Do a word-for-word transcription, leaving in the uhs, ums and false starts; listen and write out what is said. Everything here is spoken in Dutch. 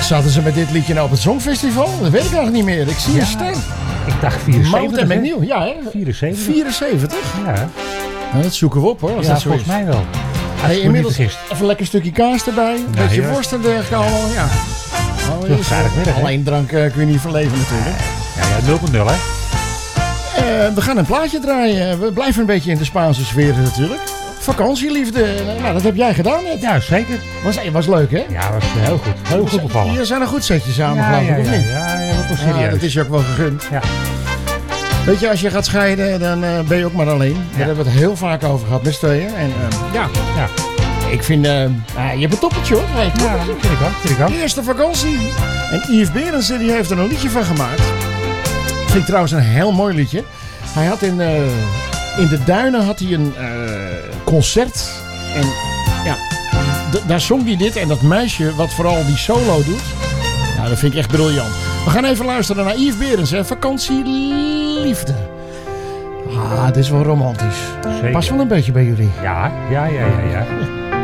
zaten ze met dit liedje nou op het Songfestival? Dat weet ik eigenlijk niet meer. Ik zie Ja, een ster. Ik dacht vierenzeventig. Mout en McNeil, ja hè? vierenzeventig. vierenzeventig? Ja, Nou, dat zoeken we op hoor, als ja dat zo volgens is. mij wel. Hey, inmiddels vergist. even een lekker stukje kaas erbij. Een Ja, beetje ja. worst en dergelijke allemaal. Ja. Nou, Nog is, vrijdagmiddag, hè? alleen drank uh, kun je niet verleven natuurlijk. Ja, ja, nul punt nul hè. Uh, we gaan een plaatje draaien. We blijven een beetje in de Spaanse sfeer natuurlijk. Vakantieliefde. Nou, dat heb jij gedaan net. Ja, zeker. Was, was leuk hè? Ja, was heel goed. Heel goed bevallen. Hier zijn een goed setje samen ja, geloof ik, ja, of ja, niet? ja, ja, dat was Ja, serieus. dat is je ook wel gegund. Ja. Weet je, als je gaat scheiden, dan uh, ben je ook maar alleen. Daar Ja. hebben we het heel vaak over gehad met z'n tweeën. En uh, ja, Ja. ik vind... Uh, uh, je hebt een toppertje hoor. Hey, Ja, toppertje. dat vind ik ook. Vind ik ook. Eerste vakantie. En Yves Berendsen die heeft er een liedje van gemaakt. Vind ik trouwens een heel mooi liedje. Hij had in, uh, in de Duinen had hij een uh, concert. En ja, d- daar zong hij dit. En dat meisje wat vooral die solo doet. Nou, dat vind ik echt briljant. We gaan even luisteren naar Yves Berendsen. Vakantieliefde. Ah, dit is wel romantisch. Zeker. Past wel een beetje bij jullie. Ja, ja, ja, ja, ja.